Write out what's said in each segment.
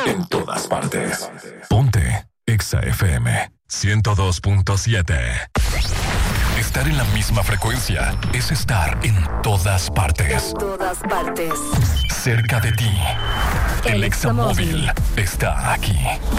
en todas partes. Ponte Exa FM 102.7. Estar en la misma frecuencia es estar en todas partes. En todas partes. Cerca de ti. El Exa Móvil está aquí.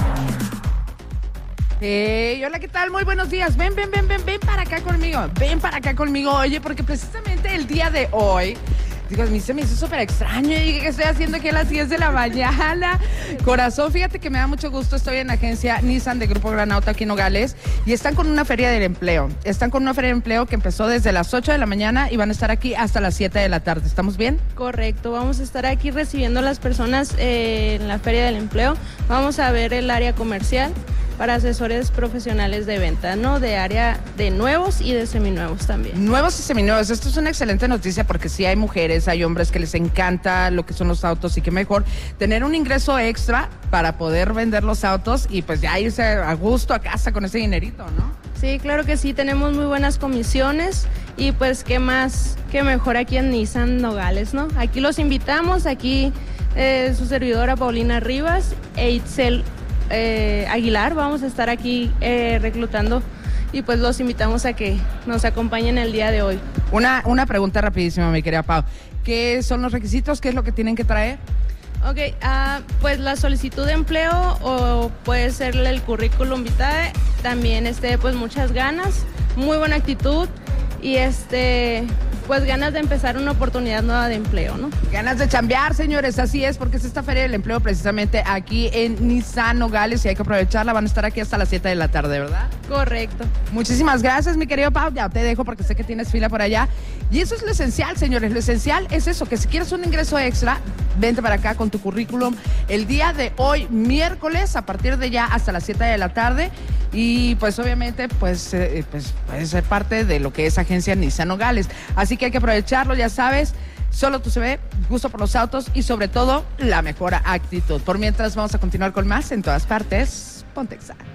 Hola, ¿qué tal? Muy buenos días. Ven para acá conmigo. Ven para acá conmigo. Oye, porque precisamente el día de hoy, digo, a mí se me hizo súper extraño. Y dije, ¿qué estoy haciendo aquí a las 10 de la mañana? Corazón, fíjate que me da mucho gusto. Estoy en la agencia Nissan de Grupo Granauto aquí en Nogales y están con una feria del empleo. Están con una feria de empleo que empezó desde las 8 de la mañana y van a estar aquí hasta las 7 de la tarde. ¿Estamos bien? Correcto. Vamos a estar aquí recibiendo a las personas en la feria del empleo. Vamos a ver el área comercial para asesores profesionales de venta, ¿no? De área de nuevos y de seminuevos también. Nuevos y seminuevos. Esto es una excelente noticia porque sí hay mujeres, hay hombres que les encanta lo que son los autos y qué mejor tener un ingreso extra para poder vender los autos y pues ya irse a gusto a casa con ese dinerito, ¿no? Sí, claro que sí, tenemos muy buenas comisiones y pues qué más, qué mejor aquí en Nissan Nogales, ¿no? Aquí los invitamos, aquí su servidora Paulina Rivas e Itzel Aguilar, vamos a estar aquí reclutando y pues los invitamos a que nos acompañen el día de hoy. Una pregunta rapidísima, mi querida Pau. ¿Qué son los requisitos? ¿Qué es lo que tienen que traer? Ok, pues la solicitud de empleo o puede ser el currículum vitae, también pues muchas ganas, muy buena actitud y pues ganas de empezar una oportunidad nueva de empleo, ¿no? Ganas de chambear, señores, así es, porque es esta feria del empleo precisamente aquí en Nissan Nogales y hay que aprovecharla, van a estar aquí hasta las 7 de la tarde, ¿verdad? Correcto. Muchísimas gracias, mi querido Pau, ya te dejo porque sé que tienes fila por allá. Y eso es lo esencial, señores, lo esencial es eso, que si quieres un ingreso extra, vente para acá con tu currículum el día de hoy, miércoles, a partir de ya hasta las 7 de la tarde. Y pues obviamente pues puede ser parte de lo que es agencia Nissan Nogales. Así que hay que aprovecharlo, ya sabes, solo tu CV, gusto por los autos y sobre todo la mejor actitud. Por mientras vamos a continuar con más en todas partes. Ponte Exa.